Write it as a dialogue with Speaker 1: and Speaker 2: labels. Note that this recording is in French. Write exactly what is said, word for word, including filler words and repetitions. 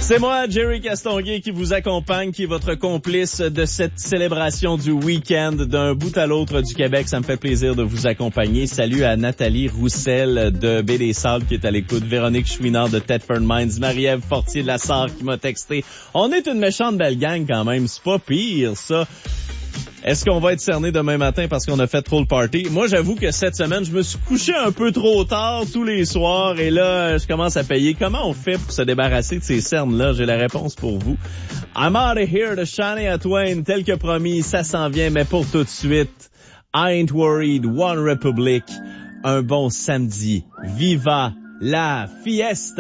Speaker 1: C'est moi, Jerry Castonguay, qui vous accompagne, qui est votre complice de cette célébration du week-end d'un bout à l'autre du Québec. Ça me fait plaisir de vous accompagner. Salut à Nathalie Roussel de Baie des Sables qui est à l'écoute, Véronique Chouinard de Thetford Mines, Marie-Ève Fortier de la Sarre qui m'a texté. On est une méchante belle gang quand même, c'est pas pire ça. Est-ce qu'on va être cerné demain matin parce qu'on a fait trop le party? Moi, j'avoue que cette semaine, je me suis couché un peu trop tard tous les soirs et là, je commence à payer. Comment on fait pour se débarrasser de ces cernes-là? J'ai la réponse pour vous. I'm out of here de Shania Twain, tel que promis, ça s'en vient, mais pour tout de suite, I ain't worried, One Republic, un bon samedi. Viva la fiesta!